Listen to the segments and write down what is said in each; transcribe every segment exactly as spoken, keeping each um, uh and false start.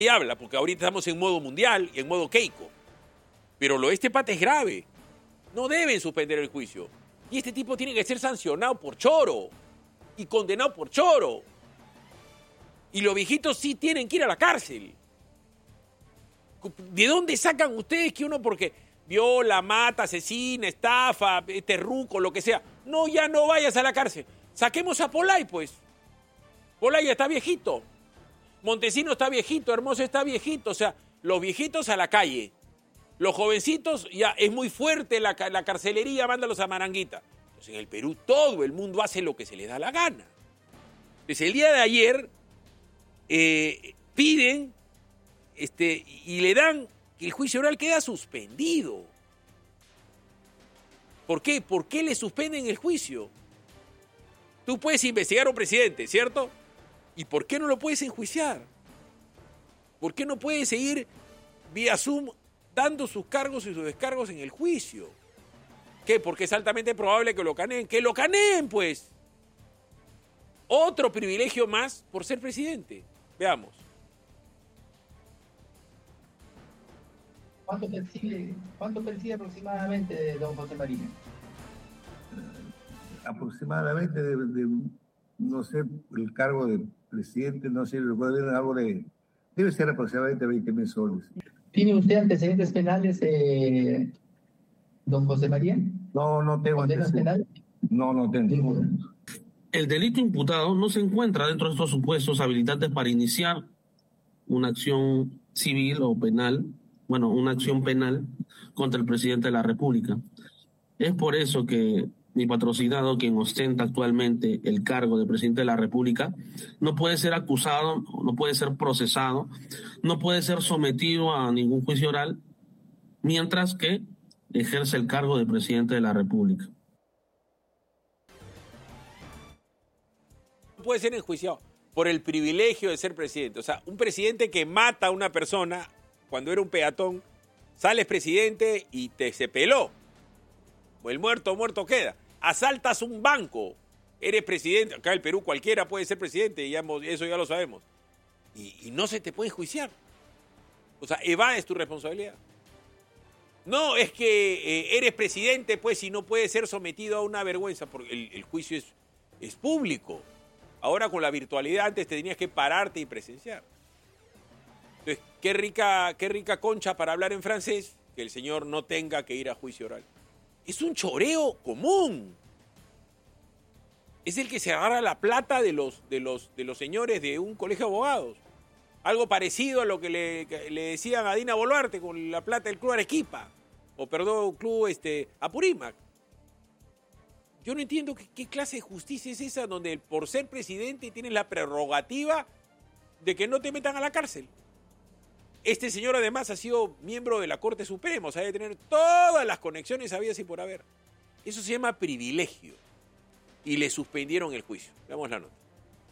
Y habla, porque ahorita estamos en modo mundial y en modo Keiko. Pero lo de este pata es grave. No deben suspender el juicio. Y este tipo tiene que ser sancionado por choro. Y condenado por choro. Y los viejitos sí tienen que ir a la cárcel. ¿De dónde sacan ustedes que uno porque viola, mata, asesina, estafa, terruco, lo que sea? No, ya no vayas a la cárcel. Saquemos a Polay, pues. Polay ya está viejito. Montesino está viejito, Hermoso está viejito. O sea, los viejitos a la calle. Los jovencitos, ya es muy fuerte la, la carcelería, mándalos a Maranguita. Entonces en el Perú todo el mundo hace lo que se le da la gana. Entonces el día de ayer eh, piden este, y le dan que el juicio oral queda suspendido. ¿Por qué? ¿Por qué le suspenden el juicio? Tú puedes investigar a un presidente, ¿cierto? ¿Y por qué no lo puedes enjuiciar? ¿Por qué no puedes seguir vía Zoom dando sus cargos y sus descargos en el juicio? ¿Qué? Porque es altamente probable que lo caneen. ¡Que lo caneen, pues! Otro privilegio más por ser presidente. Veamos. ¿Cuánto percibe, cuánto percibe aproximadamente don José María? Aproximadamente de, de, no sé, el cargo de presidente, no sé, algo de, debe ser aproximadamente veinte mil soles. ¿Tiene usted antecedentes penales, eh, don José María? No, no tengo antecedentes. No, no tengo. El delito imputado no se encuentra dentro de estos supuestos habilitantes para iniciar una acción civil o penal, bueno, una acción penal contra el presidente de la República. Es por eso que mi patrocinado, quien ostenta actualmente el cargo de presidente de la República, no puede ser acusado, no puede ser procesado, no puede ser sometido a ningún juicio oral, mientras que ejerce el cargo de presidente de la República. No puede ser enjuiciado por el privilegio de ser presidente. O sea, un presidente que mata a una persona cuando era un peatón, sales presidente y te se peló. El muerto, muerto queda. Asaltas un banco, eres presidente. Acá en el Perú cualquiera puede ser presidente, y eso ya lo sabemos. Y, y no se te puede enjuiciar. O sea, evades tu responsabilidad. No, es que eh, eres presidente, pues, y no puedes ser sometido a una vergüenza, porque el, el juicio es, es público. Ahora con la virtualidad, antes te tenías que pararte y presenciar. Entonces, qué rica, qué rica concha para hablar en francés, que el señor no tenga que ir a juicio oral. Es un choreo común. Es el que se agarra la plata de los, de los, de los señores de un colegio de abogados. Algo parecido a lo que le, que le decían a Dina Boluarte con la plata del Club Arequipa. O perdón, Club este, Apurímac. Yo no entiendo qué, qué clase de justicia es esa donde por ser presidente tienes la prerrogativa de que no te metan a la cárcel. Este señor además ha sido miembro de la Corte Suprema, o sea, debe tener todas las conexiones habidas y por haber. Eso se llama privilegio. Y le suspendieron el juicio. Veamos la nota.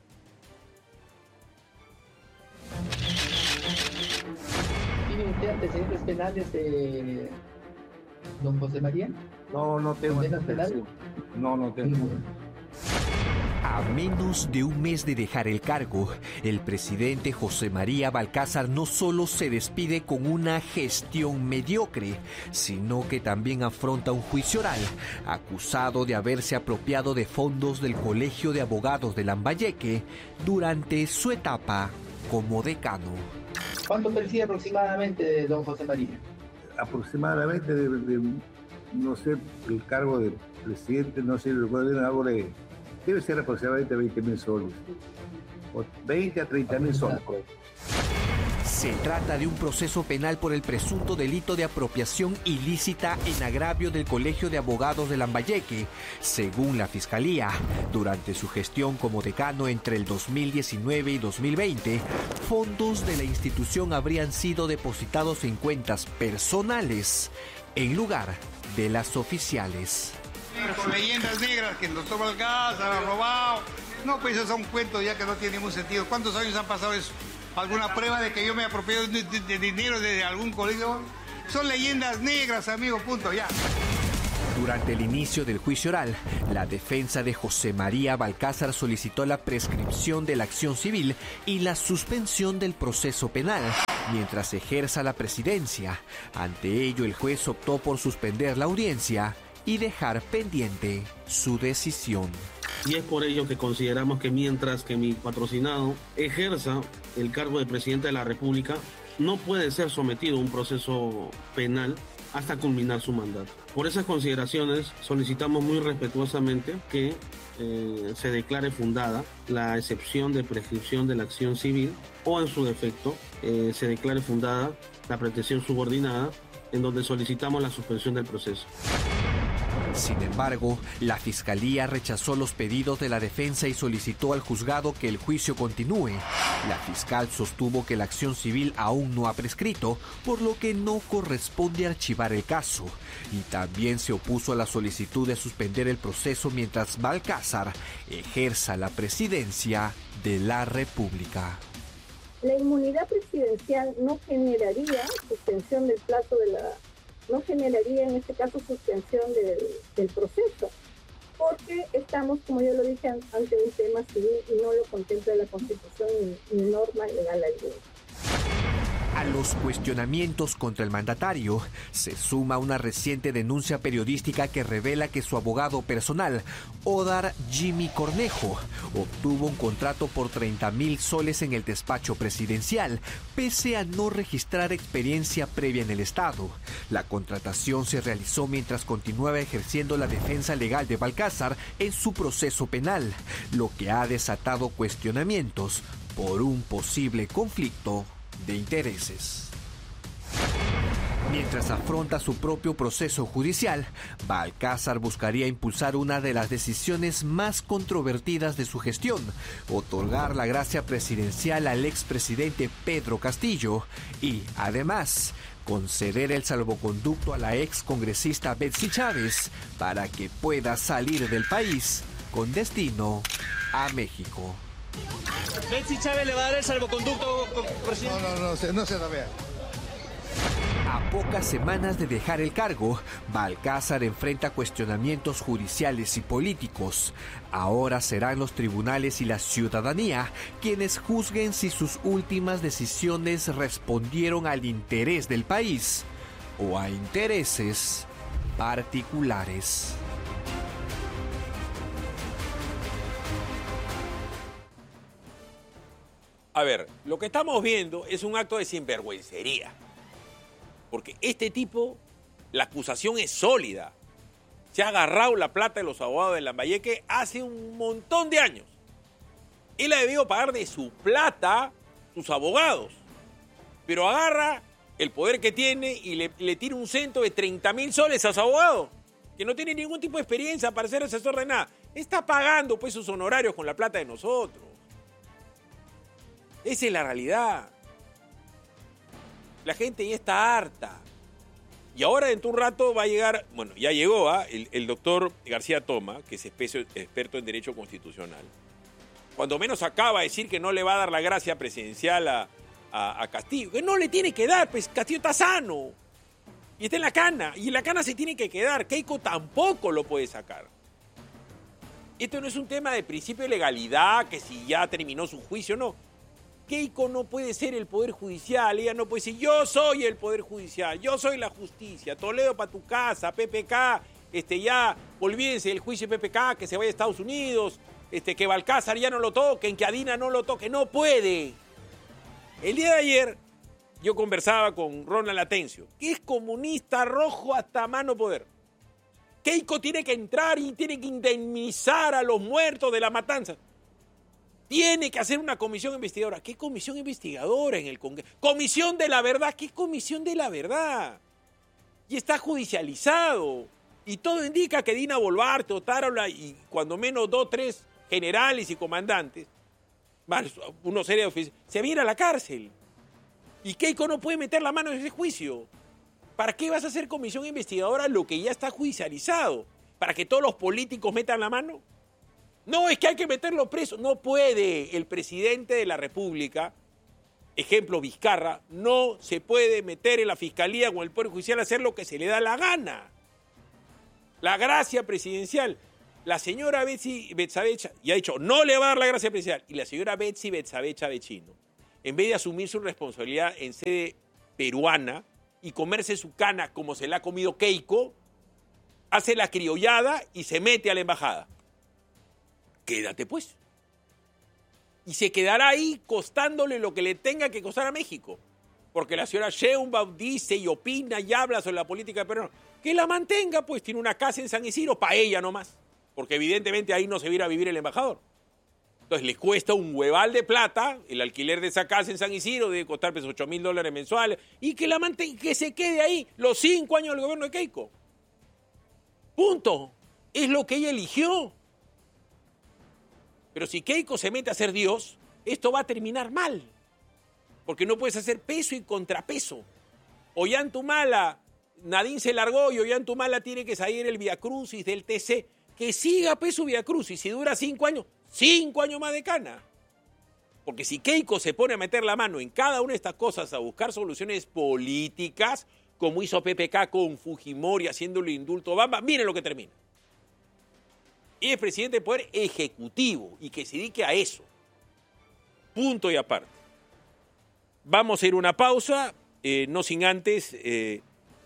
¿Tiene usted antecedentes penales, eh, don José María? No, no tengo antecedentes. No, no tengo. A menos de un mes de dejar el cargo, el presidente José María Balcázar no solo se despide con una gestión mediocre, sino que también afronta un juicio oral, acusado de haberse apropiado de fondos del Colegio de Abogados de Lambayeque durante su etapa como decano. ¿Cuánto percibe aproximadamente, don José María? Aproximadamente, de, de, no sé, el cargo de presidente, no sé, algo de... Debe ser aproximadamente veinte mil soles. veinte a treinta mil soles. Se trata de un proceso penal por el presunto delito de apropiación ilícita en agravio del Colegio de Abogados de Lambayeque. Según la Fiscalía, durante su gestión como decano entre el dos mil diecinueve y dos mil veinte, fondos de la institución habrían sido depositados en cuentas personales en lugar de las oficiales. Con leyendas negras que los toma el gas, han robado. No, pues esos son cuentos ya que no tienen ningún sentido. ¿Cuántos años han pasado eso? ¿Alguna prueba de que yo me he apropiado de, de, de dinero de algún colegio? Son leyendas negras, amigo, punto, ya. Durante el inicio del juicio oral, la defensa de José María Balcázar solicitó la prescripción de la acción civil y la suspensión del proceso penal mientras ejerza la presidencia. Ante ello, el juez optó por suspender la audiencia y dejar pendiente su decisión. Y es por ello que consideramos que mientras que mi patrocinado ejerza el cargo de presidente de la República, no puede ser sometido a un proceso penal hasta culminar su mandato. Por esas consideraciones, solicitamos muy respetuosamente que eh, se declare fundada la excepción de prescripción de la acción civil o, en su defecto, eh, se declare fundada la pretensión subordinada, en donde solicitamos la suspensión del proceso. Sin embargo, la Fiscalía rechazó los pedidos de la defensa y solicitó al juzgado que el juicio continúe. La fiscal sostuvo que la acción civil aún no ha prescrito, por lo que no corresponde archivar el caso. Y también se opuso a la solicitud de suspender el proceso mientras Balcázar ejerza la presidencia de la República. La inmunidad presidencial no generaría suspensión del plazo de la... no generaría en este caso suspensión del, del proceso, porque estamos, como yo lo dije, ante un tema civil y no lo contempla la Constitución ni, ni norma legal alguna. A los cuestionamientos contra el mandatario se suma una reciente denuncia periodística que revela que su abogado personal, Odar Jimmy Cornejo, obtuvo un contrato por treinta mil soles en el despacho presidencial, pese a no registrar experiencia previa en el Estado. La contratación se realizó mientras continuaba ejerciendo la defensa legal de Balcázar en su proceso penal, lo que ha desatado cuestionamientos por un posible conflicto de intereses. Mientras afronta su propio proceso judicial, Balcázar buscaría impulsar una de las decisiones más controvertidas de su gestión, otorgar la gracia presidencial al expresidente Pedro Castillo y, además, conceder el salvoconducto a la excongresista Betsy Chávez para que pueda salir del país con destino a México. ¿Betsy Chávez le va a dar el salvoconducto, presidente? No, no, no, no, no se la vea. A pocas semanas de dejar el cargo, Balcázar enfrenta cuestionamientos judiciales y políticos. Ahora serán los tribunales y la ciudadanía quienes juzguen si sus últimas decisiones respondieron al interés del país o a intereses particulares. A ver, lo que estamos viendo es un acto de sinvergüencería. Porque este tipo, la acusación es sólida. Se ha agarrado la plata de los abogados de Lambayeque hace un montón de años. Él ha debido pagar de su plata sus abogados. Pero agarra el poder que tiene y le, le tira un cento de treinta mil soles a su abogado, que no tiene ningún tipo de experiencia para ser asesor de nada. Está pagando pues sus honorarios con la plata de nosotros. Esa es la realidad. La gente ya está harta. Y ahora dentro de un rato va a llegar, bueno, ya llegó ¿eh? el, el doctor García Toma, que es espeso, experto en Derecho Constitucional. Cuando menos acaba de decir que no le va a dar la gracia presidencial a, a, a Castillo. Que no le tiene que dar, pues Castillo está sano. Y está en la cana. Y en la cana se tiene que quedar. Keiko tampoco lo puede sacar. Esto no es un tema de principio de legalidad, que si ya terminó su juicio, no. Keiko no puede ser el Poder Judicial, ella no puede decir, yo soy el Poder Judicial, yo soy la justicia, Toledo para tu casa, P P K, este, ya, olvídense del juicio de P P K, que se vaya a Estados Unidos, este, que Balcázar ya no lo toquen, que Adina no lo toque, no puede. El día de ayer yo conversaba con Ronald Atencio, que es comunista rojo hasta mano poder. Keiko tiene que entrar y tiene que indemnizar a los muertos de la matanza. Tiene que hacer una comisión investigadora. ¿Qué comisión investigadora en el Congreso? Comisión de la verdad. ¿Qué comisión de la verdad? Y está judicializado. Y todo indica que Dina Boluarte, Otárola y cuando menos dos, tres generales y comandantes, más unos serios oficiales, se vienen a la cárcel. Y Keiko no puede meter la mano en ese juicio. ¿Para qué vas a hacer comisión investigadora lo que ya está judicializado? ¿Para que todos los políticos metan la mano? No, es que hay que meterlo preso. No puede el presidente de la República, ejemplo Vizcarra, no se puede meter en la Fiscalía o en el Poder Judicial a hacer lo que se le da la gana. La gracia presidencial. La señora Betsy Betsabe ya ha dicho, no le va a dar la gracia presidencial. Y la señora Betsy Betsabe Chavechino, en vez de asumir su responsabilidad en sede peruana y comerse su cana como se la ha comido Keiko, hace la criollada y se mete a la embajada. Quédate pues. Y se quedará ahí costándole lo que le tenga que costar a México. Porque la señora Sheinbaum dice y opina y habla sobre la política peruana. Que la mantenga, pues tiene una casa en San Isidro para ella nomás. Porque evidentemente ahí no se va a ir a vivir el embajador. Entonces le cuesta un hueval de plata, el alquiler de esa casa en San Isidro debe costar pues ocho mil dólares mensuales, y que la mantenga, que se quede ahí los cinco años del gobierno de Keiko. Punto. Es lo que ella eligió. Pero si Keiko se mete a ser Dios, esto va a terminar mal. Porque no puedes hacer peso y contrapeso. Ollantumala, Nadine se largó y Ollantumala tiene que salir el viacrucis del T C. Que siga peso viacrucis. Si dura cinco años, cinco años más de cana. Porque si Keiko se pone a meter la mano en cada una de estas cosas a buscar soluciones políticas, como hizo P P K con Fujimori haciéndole indulto a Bamba, miren lo que termina. Y es presidente del Poder Ejecutivo y que se dedique a eso. Punto y aparte. Vamos a ir a una pausa, eh, no sin antes... Eh,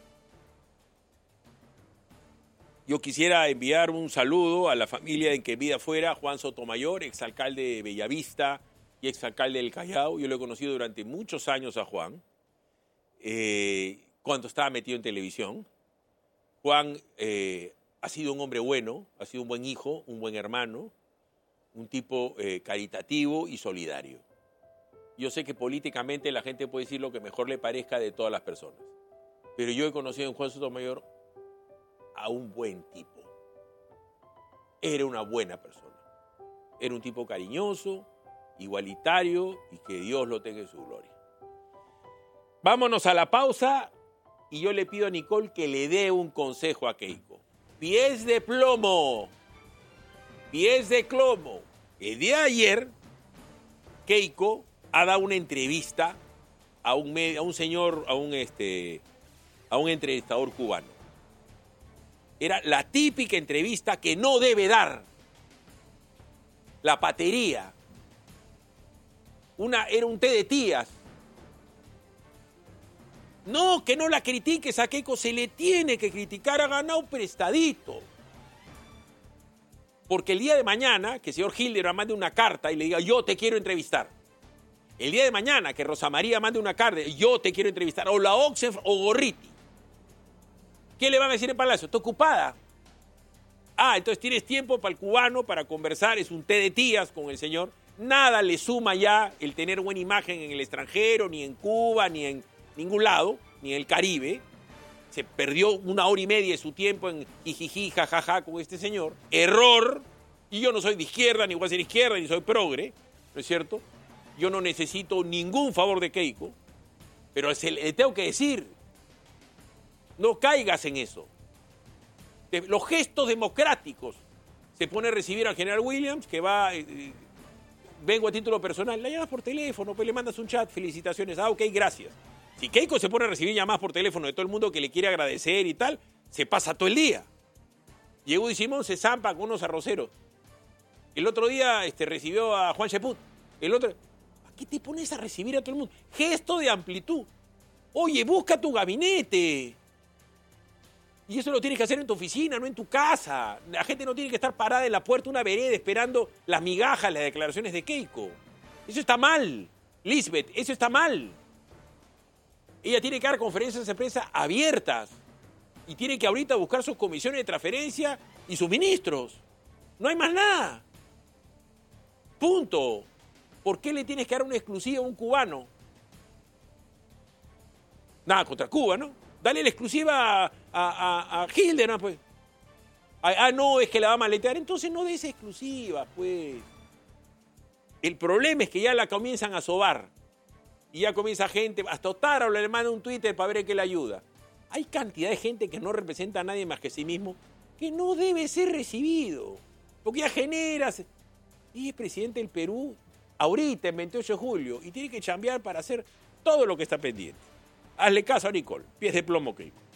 Yo quisiera enviar un saludo a la familia en que vida fuera Juan Sotomayor, exalcalde de Bellavista y exalcalde del Callao. Yo lo he conocido durante muchos años a Juan, eh, cuando estaba metido en televisión. Juan eh, ha sido un hombre bueno, ha sido un buen hijo, un buen hermano, un tipo eh, caritativo y solidario. Yo sé que políticamente la gente puede decir lo que mejor le parezca de todas las personas, pero yo he conocido en Juan Sotomayor a un buen tipo. Era una buena persona. Era un tipo cariñoso, igualitario y que Dios lo tenga en su gloria. Vámonos a la pausa y yo le pido a Nicole que le dé un consejo a Keiko. Pies de plomo. Pies de plomo. El día de ayer, Keiko ha dado una entrevista a un, a un señor, a un, este, a un entrevistador cubano. Era la típica entrevista que no debe dar. La patería. Una, era un té de tías. No, que no la critiques a Keiko, se le tiene que criticar, ha ganado prestadito. Porque el día de mañana, que el señor Hildebrand mande una carta y le diga, yo te quiero entrevistar. El día de mañana, que Rosa María mande una carta, yo te quiero entrevistar. O la Oxenf o Gorriti. ¿Qué le van a decir en Palacio? ¿Está ocupada? Ah, entonces tienes tiempo para el cubano, para conversar, es un té de tías con el señor. Nada le suma ya el tener buena imagen en el extranjero, ni en Cuba, ni en ningún lado, ni en el Caribe. Se perdió una hora y media de su tiempo en jijiji, jajaja con este señor. Error. Y yo no soy de izquierda, ni voy a ser izquierda, ni soy progre, ¿no es cierto? Yo no necesito ningún favor de Keiko, pero se le tengo que decir, no caigas en eso. De los gestos democráticos. Se pone a recibir al general Williams, que va, eh, vengo a título personal, la llamas por teléfono, pues le mandas un chat, felicitaciones, ah, ok, gracias. Si Keiko se pone a recibir llamadas por teléfono de todo el mundo que le quiere agradecer y tal, se pasa todo el día. Llegó y Simón se zampa con unos arroceros. El otro día este, recibió a Juan Cheput. El otro, ¿a qué te pones a recibir a todo el mundo? Gesto de amplitud. Oye, busca tu gabinete. Y eso lo tienes que hacer en tu oficina, no en tu casa. La gente no tiene que estar parada en la puerta de una vereda esperando las migajas, las declaraciones de Keiko. Eso está mal. Lisbeth, eso está mal. Ella tiene que dar conferencias de prensa abiertas. Y tiene que ahorita buscar sus comisiones de transferencia y sus ministros. No hay más nada. Punto. ¿Por qué le tienes que dar una exclusiva a un cubano? Nada contra Cuba, ¿no? Dale la exclusiva a, a, a Hildebrand, pues. Ah, ah, no, es que la va a maletear. Entonces no des exclusiva, pues. El problema es que ya la comienzan a sobar. Y ya comienza gente, hasta Otaro le manda un Twitter para ver en qué le ayuda. Hay cantidad de gente que no representa a nadie más que a sí mismo, que no debe ser recibido. Porque ya generas. Y es presidente del Perú ahorita, en veintiocho de julio, y tiene que chambear para hacer todo lo que está pendiente. Hazle caso a Nicole, pies de plomo, Keiko.